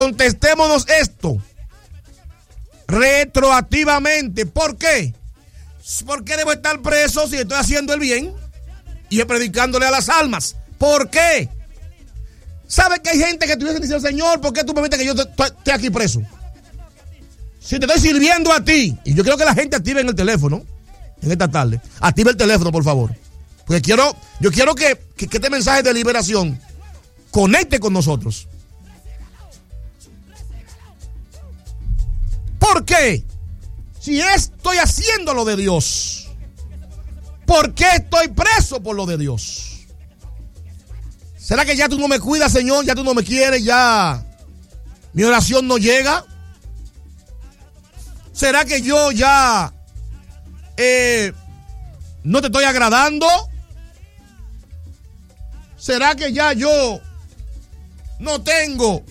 Contestémonos esto retroactivamente. ¿Por qué? ¿Por qué debo estar preso si estoy haciendo el bien y predicándole a las almas? ¿Por qué? ¿Sabes que hay gente que tuviese dicho, Señor, ¿por qué tú permites que yo esté aquí preso? Si te estoy sirviendo a ti, y yo quiero que la gente active en el teléfono, en esta tarde, active el teléfono, por favor. Porque yo quiero que este mensaje de liberación conecte con nosotros. ¿Por qué? Si estoy haciendo lo de Dios, ¿por qué estoy preso por lo de Dios? ¿Será que ya tú no me cuidas, Señor? ¿Ya tú no me quieres? ¿Ya mi oración no llega? ¿Será que yo ya no te estoy agradando? ¿Será que ya yo no tengo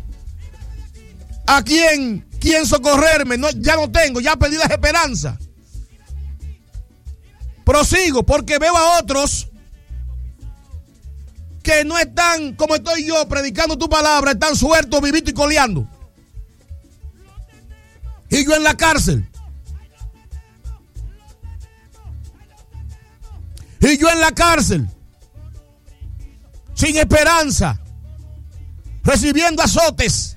a quién socorrerme? No, ya no tengo, ya perdí las esperanzas. Prosigo porque veo a otros que no están como estoy yo predicando tu palabra, están sueltos, vivitos y coleando. Y yo en la cárcel. Y yo en la cárcel. Sin esperanza. Recibiendo azotes.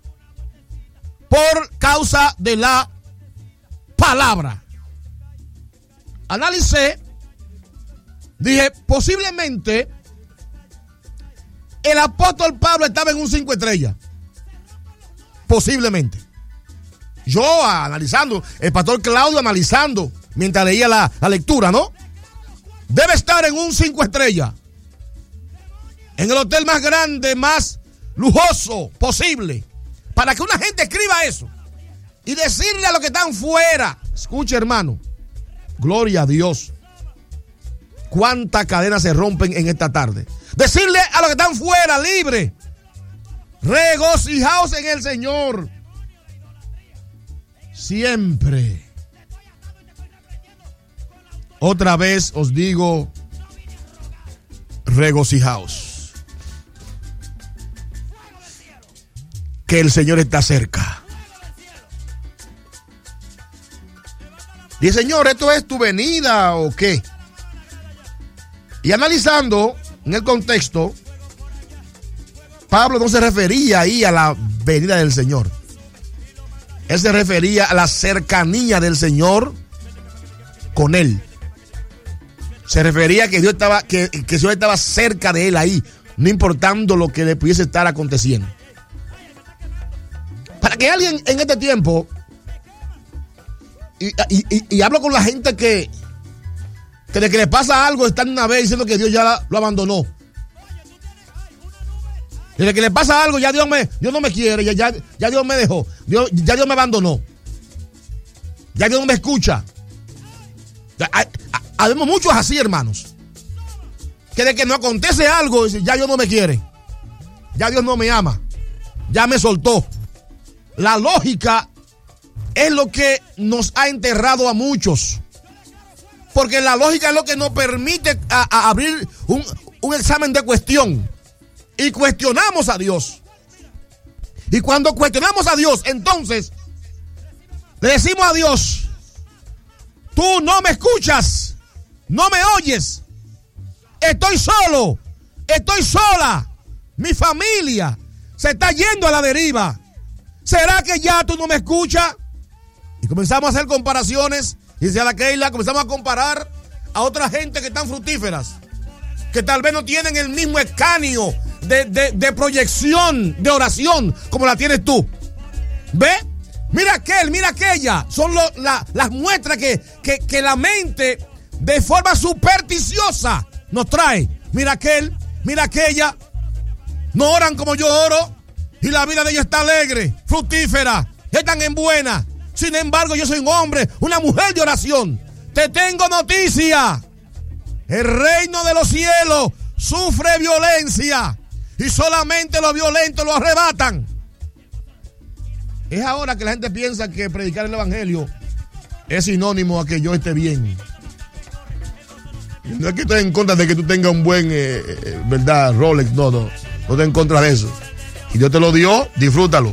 Por causa de la palabra. Analicé. Dije, posiblemente el apóstol Pablo estaba en un 5 estrellas. Posiblemente. Yo analizando, el pastor Claudio analizando, mientras leía la lectura, ¿no? Debe estar en un 5 estrellas. En el hotel más grande, más lujoso posible. Para que una gente escriba eso. Y decirle a los que están fuera. Escuche, hermano. Gloria a Dios. Cuántas cadenas se rompen en esta tarde. Decirle a los que están fuera, libre. Regocijaos en el Señor. Siempre. Otra vez os digo, regocijaos. Que el Señor está cerca. Dice, Señor, ¿esto es tu venida o qué? Y analizando en el contexto, Pablo no se refería ahí a la venida del Señor. Él se refería a la cercanía del Señor con él. Se refería a que Dios estaba, que el Señor estaba cerca de él ahí, no importando lo que le pudiese estar aconteciendo. Para que alguien en este tiempo, y hablo con la gente que desde que le pasa algo están una vez diciendo que Dios ya lo abandonó. Desde que le pasa algo ya Dios no me quiere, ya Dios me dejó, ya Dios me abandonó, ya Dios no me escucha. Habemos muchos así, hermanos, que de que no acontece algo, ya Dios no me quiere, ya Dios no me ama, ya me soltó. La lógica es lo que nos ha enterrado a muchos, porque la lógica es lo que nos permite a abrir un examen de cuestión. Y cuestionamos a Dios. Y cuando cuestionamos a Dios, entonces le decimos a Dios, tú no me escuchas, no me oyes, estoy solo, estoy sola, mi familia se está yendo a la deriva. ¿Será que ya tú no me escuchas? Y comenzamos a hacer comparaciones. Y decía la Keila, comenzamos a comparar a otra gente que están fructíferas, que tal vez no tienen el mismo escanio de proyección, de oración, como la tienes tú. ¿Ve? Mira aquel, mira aquella. Son las muestras que la mente, de forma supersticiosa, nos trae. Mira aquel, mira aquella. No oran como yo oro. Y la vida de ellos está alegre, fructífera, están en buena. Sin embargo, yo soy un hombre, una mujer de oración. Te tengo noticia. El reino de los cielos sufre violencia y solamente los violentos lo arrebatan. Es ahora que la gente piensa que predicar el evangelio es sinónimo a que yo esté bien. No es que estoy en contra de que tú tengas un buen, ¿verdad? Rolex, no estoy en contra de eso. y Dios te lo dio, disfrútalo.